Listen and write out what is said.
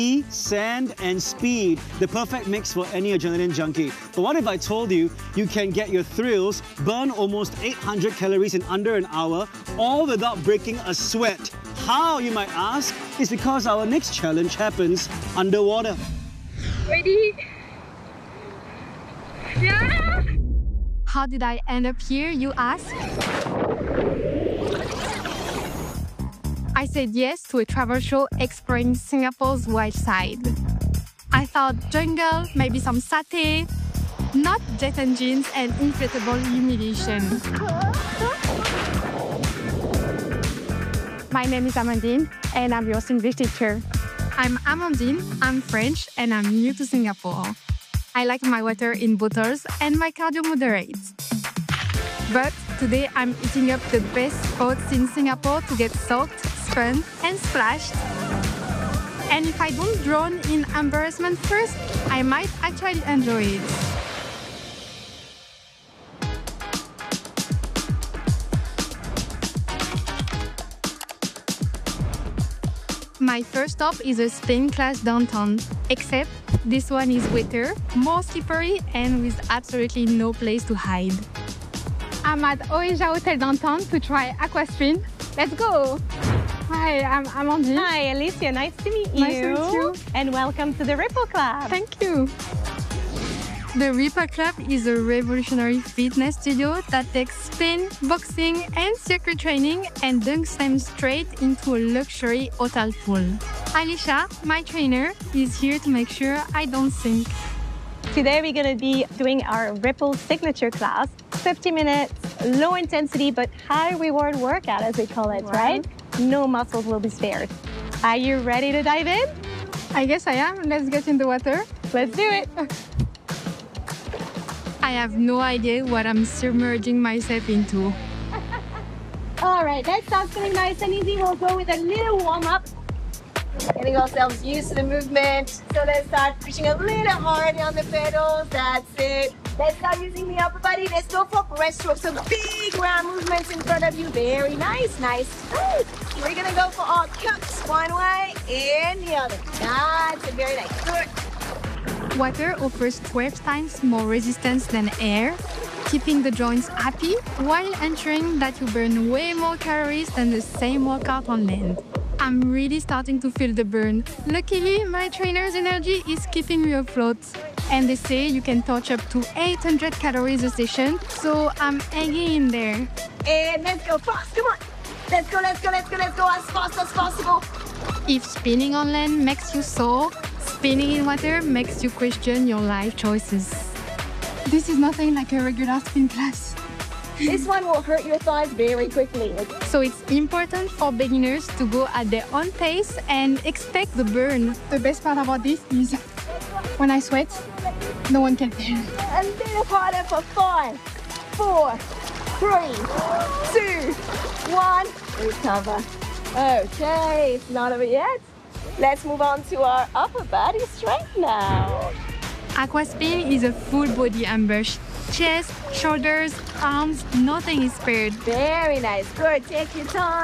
Sand and speed, the perfect mix for any adrenaline junkie. But what if I told you you can get your thrills, burn almost 800 calories in under an hour, all without breaking a sweat? How, you might ask? It's because our next challenge happens underwater. Ready? Yeah! How did I end up here, you ask? I said yes to a travel show exploring Singapore's wild side. I thought jungle, maybe some satay, not jet engines and inflatable humiliation. My name is Amandine and I'm your English teacher. I'm Amandine, I'm French and I'm new to Singapore. I like my water in bottles and my cardio moderate. But today I'm eating up the best spots in Singapore to get soaked, spun and splashed. And if I don't drown in embarrassment first, I might actually enjoy it. My first stop is a spin class downtown, except this one is wetter, more slippery and with absolutely no place to hide. I'm at Oasia Hotel downtown to try aquaspin. Let's go! Hi, I'm Amandine. Hi, Alicia. Nice to meet you. Nice to meet you. And welcome to the Ripple Club. Thank you. The Ripple Club is a revolutionary fitness studio that takes spin, boxing and circuit training and dunks them straight into a luxury hotel pool. Alicia, my trainer, is here to make sure I don't sink. Today we're going to be doing our Ripple signature class. 50 minutes, low intensity but high reward workout as we call it, right? No muscles will be spared. Are you ready to dive in? I guess I am. Let's get in the water. Let's do it. I have no idea what I'm submerging myself into. All right, let's start feeling nice and easy. We'll go with a little warm-up. Getting ourselves used to the movement. So let's start pushing a little harder on the pedals. That's it. Let's start using the upper body. Let's go for breaststroke. So big round movements in front of you. Very nice, nice. We're gonna go for our cups. One way and the other. That's it, very nice. Good. Water offers 12 times more resistance than air, keeping the joints happy while ensuring that you burn way more calories than the same workout on land. I'm really starting to feel the burn. Luckily, my trainer's energy is keeping me afloat. And they say you can touch up to 800 calories a session, so I'm hanging in there. And let's go fast, come on. Let's go, let's go, let's go, let's go as fast as possible. If spinning on land makes you sore, spinning in water makes you question your life choices. This is nothing like a regular spin class. This one will hurt your thighs very quickly. So it's important for beginners to go at their own pace and expect the burn. The best part about this is when I sweat, no one can tell. A little harder for 5, 4, 3, 2, 1. Recover. Okay, it's not over yet. Let's move on to our upper body strength now. Aquaspin is a full body ambush. Chest, shoulders, arms, nothing is spared. Very nice. Good. Take your time.